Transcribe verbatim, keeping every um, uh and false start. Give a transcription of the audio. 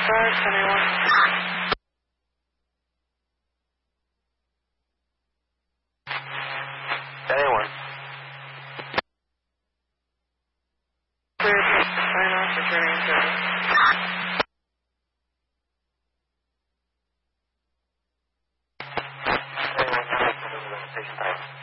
Drive, anyone? Anyone? Clear, sign off, returning service. Anyone? Station time.